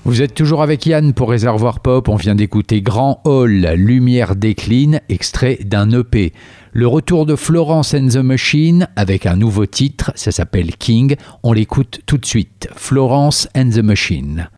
Vous êtes toujours avec Yann pour Réservoir Pop. On vient d'écouter Grand Hall, Lumière décline, extrait d'un EP. Le retour de Florence and the Machine avec un nouveau titre, ça s'appelle King. On l'écoute tout de suite. Florence and the Machine.